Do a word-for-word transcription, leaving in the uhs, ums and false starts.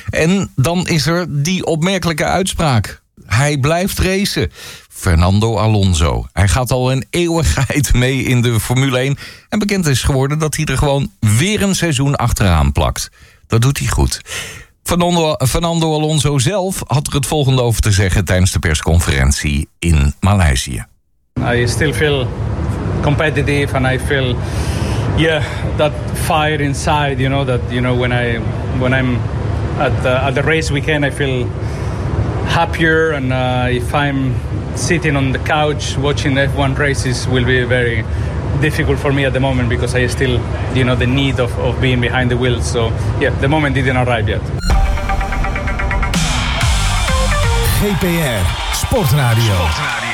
En dan is er die opmerkelijke uitspraak. Hij blijft racen. Fernando Alonso. Hij gaat al een eeuwigheid mee in de Formule één. En bekend is geworden dat hij er gewoon weer een seizoen achteraan plakt. Dat doet hij goed. Fernando, Fernando Alonso zelf had er het volgende over te zeggen tijdens de persconferentie in Maleisië. I still feel competitive and I feel yeah that fire inside, you know, that you know when I when I'm at the, at the race weekend I feel happier, and uh, if I'm sitting on the couch watching the F one races will be very difficult for me at the moment because I still, you know, the need of, of being behind the wheel. So yeah, the moment didn't arrive yet. G P R Sportradio. Sportradio.